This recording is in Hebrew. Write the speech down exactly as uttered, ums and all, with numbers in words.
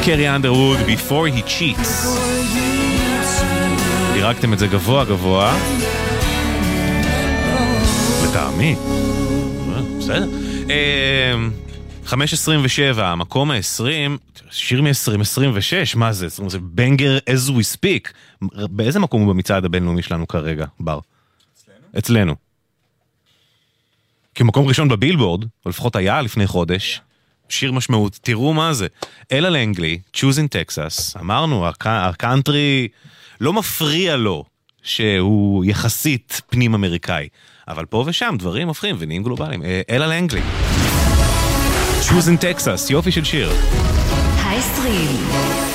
קרי אנדרווד, Before He Cheats. דירקתם את זה גבוה גבוה. לטעמי. בסדר. חמש עשרים ושבע, המקום ה-עשרים, שיר מ-עשרים עשרים ושש, מה זה? זה בנגר as we speak. באיזה מקום הוא במצעד הבינלאומי שלנו כרגע, בר? אצלנו? אצלנו. כמקום ראשון בבילבורד, או לפחות היה לפני חודש, שיר משמעות, תראו מה זה. אלה לאנגלי, Choosing Texas, אמרנו, הקאנטרי לא מפריע לו שהוא יחסית פנים אמריקאי, אבל פה ושם דברים הופכים ונהיים גלובליים. אלה לאנגלי. Choosing Texas, יופי של שיר. ה-עשרים